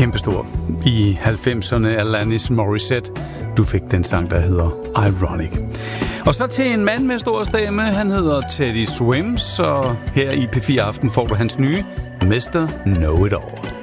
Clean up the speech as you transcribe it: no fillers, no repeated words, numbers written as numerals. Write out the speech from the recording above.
Kæmpestor i 90'erne, Alanis Morissette. Du fik den sang, der hedder Ironic. Og så til en mand med stor stemme. Han hedder Teddy Swims, og her i P4 Aften får du hans nye Mr. Know It All.